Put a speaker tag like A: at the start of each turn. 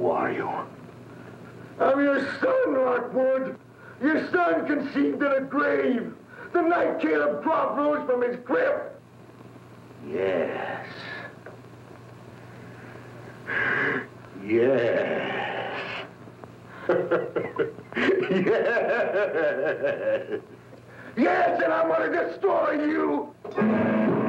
A: Who are you?
B: I'm your son, Lockwood. Your son conceived in a grave. The night Caleb Croft rose from his grave.
A: Yes. Yes. Yes. Yes, and I'm gonna destroy you.